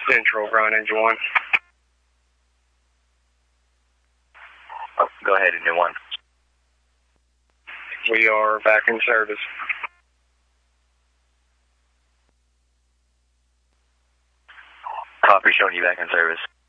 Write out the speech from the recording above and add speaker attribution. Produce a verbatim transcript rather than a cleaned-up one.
Speaker 1: Central, Ground Engine one.
Speaker 2: Oh, go ahead, Engine one.
Speaker 1: We are back in service.
Speaker 2: Copy, showing you back in service.